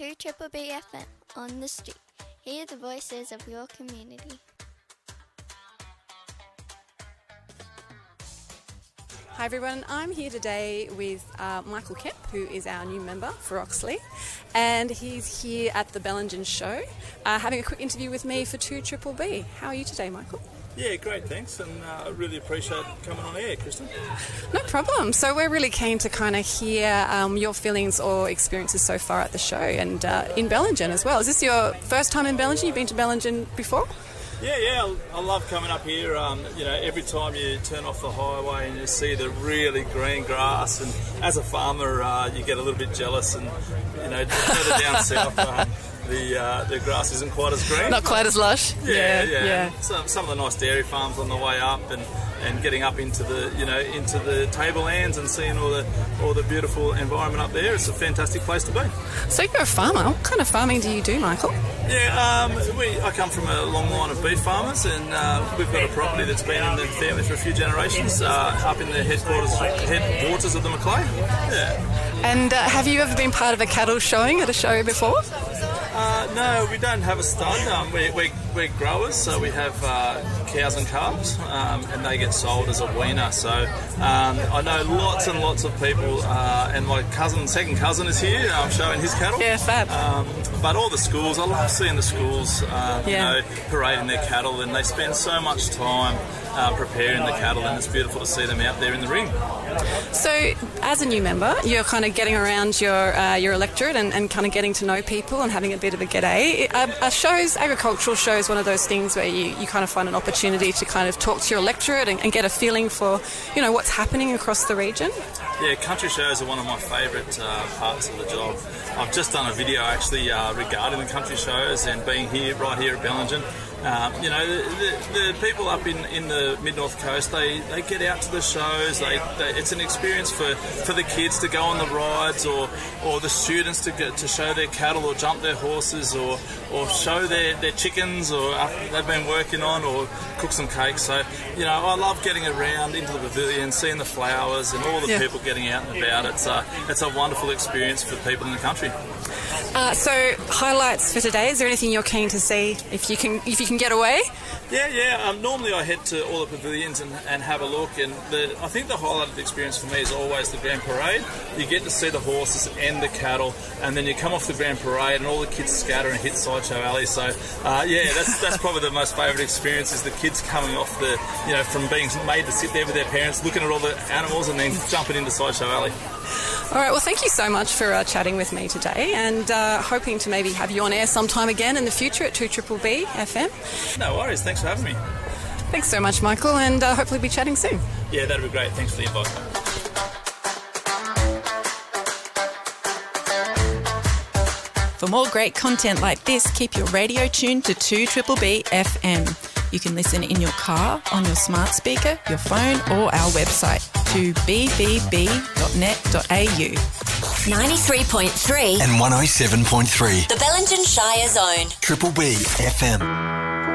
2 Triple B FM on the street. Hear the voices of your community. Hi everyone, I'm here today with Michael Kemp, who is our new member for Oxley, and he's here at the Bellingen show, having a quick interview with me for 2 Triple B. How are you today, Michael? Yeah, great, thanks, and I really appreciate coming on air, Kristen. No problem. So we're really keen to kind of hear your feelings or experiences so far at the show and in Bellingen as well. Is this your first time in Bellingen? You've been to Bellingen before? Yeah, I love coming up here. Every time you turn off the highway and you see the really green grass, and as a farmer, you get a little bit jealous. And further down south, the grass isn't quite as green. Not quite as lush. Yeah. Some of the nice dairy farms on the way up, and getting up into the tablelands and seeing all the beautiful environment up there. It's a fantastic place to be. So you're a farmer. What kind of farming do you do, Michael? Yeah, I come from a long line of beef farmers, and we've got a property that's been in the family for a few generations, up in the headwaters of the Macleay. Yeah. And have you ever been part of a cattle showing at a show before? No, we don't have a stud. We're growers, so we have cows and calves, and they get sold as a weaner. So I know lots and lots of people, and my second cousin is here showing his cattle. Yeah, fab. But all the schools, I love seeing the schools, parading their cattle, and they spend so much time preparing the cattle, and it's beautiful to see them out there in the ring. So, as a new member, you're kind of getting around your electorate and kind of getting to know people and having a bit of a g'day. Agricultural shows, one of those things where you kind of find an opportunity to kind of talk to your electorate and get a feeling for, what's happening across the region. Yeah, country shows are one of my favourite parts of the job. I've just done a video actually regarding the country shows and being right here at Bellingen. The people up in the mid-north coast, they get out to the shows. It's an experience for the kids to go on the rides, or the students to show their cattle or jump their horses, or show their chickens or they've been working on, or cook some cakes. So I love getting around into the pavilion, seeing the flowers and all the people getting out and about. It's a wonderful experience for people in the country. So highlights for today. Is there anything you're keen to see if you can get away? Yeah. Normally I head to all the pavilions and have a look, and I think the highlight of the experience for me is always the Grand Parade. You get to see the horses and the cattle, and then you come off the Grand Parade and all the kids scatter and hit Sideshow Alley. So that's probably the most favourite experience, is the kids coming off from being made to sit there with their parents, looking at all the animals and then jumping into Sideshow Alley. All right, well, thank you so much for chatting with me today, and hoping to maybe have you on air sometime again in the future at 2 Triple B FM. No worries, thanks for having me. Thanks so much, Michael, and hopefully be chatting soon. Yeah, that'd be great. Thanks for the invite. For more great content like this, keep your radio tuned to 2 Triple B FM. You can listen in your car, on your smart speaker, your phone, or our website, to bbb.net.au. 93.3 and 107.3. The Bellingen Shire Zone. Triple B FM.